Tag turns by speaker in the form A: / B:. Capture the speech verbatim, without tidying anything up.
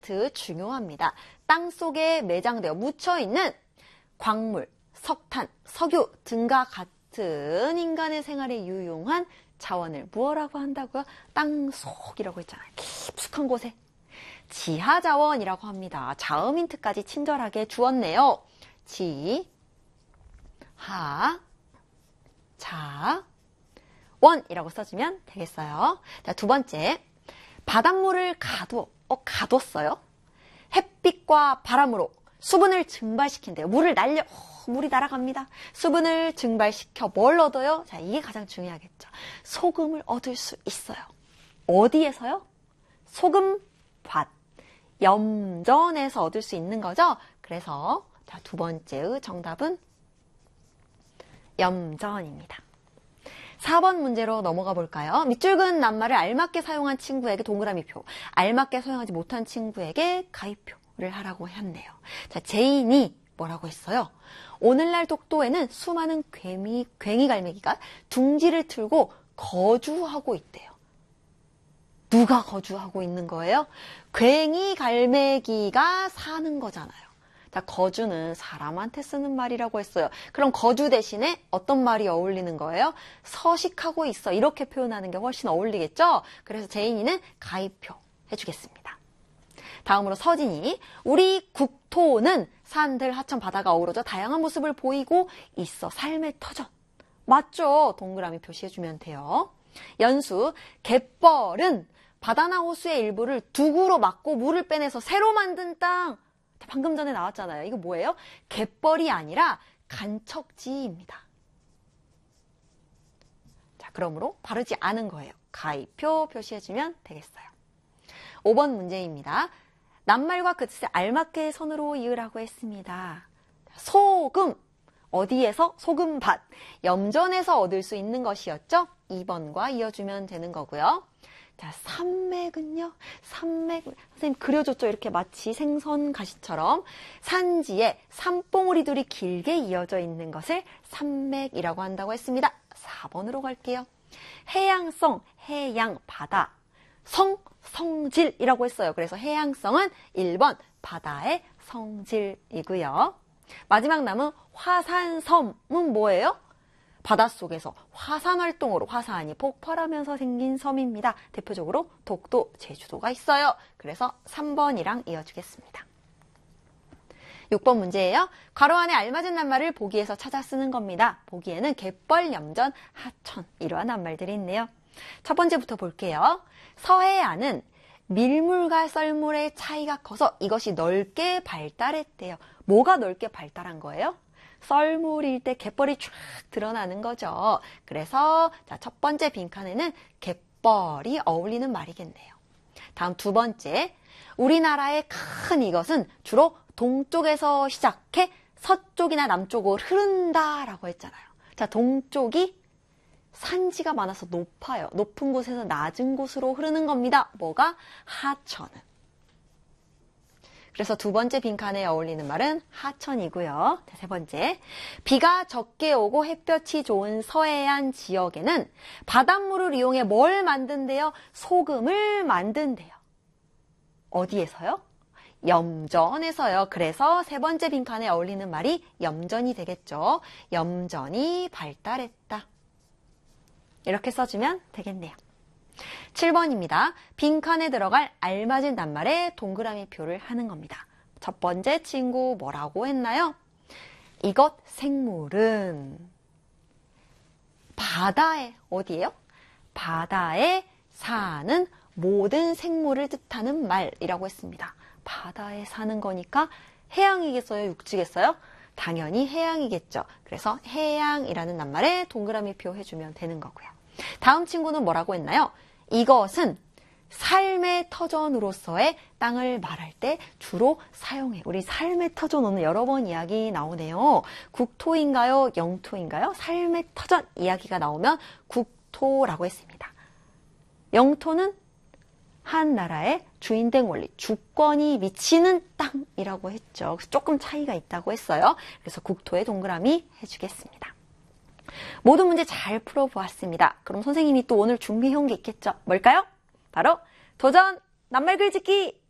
A: 중요합니다. 땅 속에 매장되어 묻혀있는 광물, 석탄, 석유 등과 같은 인간의 생활에 유용한 자원을 뭐라고 한다고요? 땅속이라고 했잖아요. 깊숙한 곳에. 지하자원이라고 합니다. 자음 힌트까지 친절하게 주었네요. 지, 하, 자, 원이라고 써주면 되겠어요. 자, 두 번째, 바닷물을 가둬, 어, 가뒀어요. 햇빛과 바람으로 수분을 증발시킨대요. 물을 날려, 어, 물이 날아갑니다. 수분을 증발시켜 뭘 얻어요? 자, 이게 가장 중요하겠죠. 소금을 얻을 수 있어요. 어디에서요? 소금밭, 염전에서 얻을 수 있는 거죠. 그래서 자, 두 번째의 정답은 염전입니다. 사 번 문제로 넘어가 볼까요? 밑줄근 낱말을 알맞게 사용한 친구에게 동그라미표, 알맞게 사용하지 못한 친구에게 가위표를 하라고 했네요. 자, 제인이 뭐라고 했어요? 오늘날 독도에는 수많은 괴미, 괭이갈매기가 둥지를 틀고 거주하고 있대요. 누가 거주하고 있는 거예요? 괭이갈매기가 사는 거잖아요. 자, 거주는 사람한테 쓰는 말이라고 했어요. 그럼 거주 대신에 어떤 말이 어울리는 거예요? 서식하고 있어. 이렇게 표현하는 게 훨씬 어울리겠죠? 그래서 제인이는 가위표 해주겠습니다. 다음으로 서진이, 우리 국토는 산들, 하천, 바다가 어우러져 다양한 모습을 보이고 있어. 삶의 터전. 맞죠? 동그라미 표시해주면 돼요. 연수, 갯벌은 바다나 호수의 일부를 두구로 막고 물을 빼내서 새로 만든 땅. 방금 전에 나왔잖아요. 이거 뭐예요? 갯벌이 아니라 간척지입니다. 자, 그러므로 바르지 않은 거예요. 가위표 표시해주면 되겠어요. 오 번 문제입니다. 낱말과 그 뜻에 알맞게 선으로 이으라고 했습니다. 소금, 어디에서? 소금밭, 염전에서 얻을 수 있는 것이었죠? 이 번과 이어주면 되는 거고요. 자, 산맥은요? 산맥, 선생님 그려줬죠? 이렇게 마치 생선 가시처럼 산지에 산봉우리들이 길게 이어져 있는 것을 산맥이라고 한다고 했습니다. 사 번으로 갈게요. 해양성, 해양, 바다, 성, 성질이라고 했어요. 그래서 해양성은 일 번 바다의 성질이고요. 마지막 남은 화산섬은 뭐예요? 바닷속에서 화산 활동으로 화산이 폭발하면서 생긴 섬입니다. 대표적으로 독도, 제주도가 있어요. 그래서 삼 번이랑 이어주겠습니다. 육 번 문제예요. 괄호 안에 알맞은 낱말을 보기에서 찾아 쓰는 겁니다. 보기에는 갯벌, 염전, 하천 이러한 낱말들이 있네요. 첫 번째부터 볼게요. 서해안은 밀물과 썰물의 차이가 커서 이것이 넓게 발달했대요. 뭐가 넓게 발달한 거예요? 썰물일 때 갯벌이 쫙 드러나는 거죠. 그래서 자, 첫 번째 빈칸에는 갯벌이 어울리는 말이겠네요. 다음 두 번째, 우리나라의 큰 이것은 주로 동쪽에서 시작해 서쪽이나 남쪽으로 흐른다라고 했잖아요. 자, 동쪽이 산지가 많아서 높아요. 높은 곳에서 낮은 곳으로 흐르는 겁니다. 뭐가? 하천은. 그래서 두 번째 빈칸에 어울리는 말은 하천이고요. 세 번째, 비가 적게 오고 햇볕이 좋은 서해안 지역에는 바닷물을 이용해 뭘 만든대요? 소금을 만든대요. 어디에서요? 염전에서요. 그래서 세 번째 빈칸에 어울리는 말이 염전이 되겠죠. 염전이 발달했다. 이렇게 써주면 되겠네요. 칠 번입니다. 빈칸에 들어갈 알맞은 낱말에 동그라미 표를 하는 겁니다. 첫 번째 친구 뭐라고 했나요? 이것 생물은 바다에, 어디예요? 바다에 사는 모든 생물을 뜻하는 말이라고 했습니다. 바다에 사는 거니까 해양이겠어요? 육지겠어요? 당연히 해양이겠죠. 그래서 해양이라는 낱말에 동그라미 표 해주면 되는 거고요. 다음 친구는 뭐라고 했나요? 이것은 삶의 터전으로서의 땅을 말할 때 주로 사용해. 우리 삶의 터전 오늘 여러 번 이야기 나오네요. 국토인가요? 영토인가요? 삶의 터전 이야기가 나오면 국토라고 했습니다. 영토는 한 나라의 주인된 원리, 주권이 미치는 땅이라고 했죠. 그래서 조금 차이가 있다고 했어요. 그래서 국토에 동그라미 해주겠습니다. 모든 문제 잘 풀어보았습니다. 그럼 선생님이 또 오늘 준비해온 게 있겠죠? 뭘까요? 바로 도전 낱말 글짓기!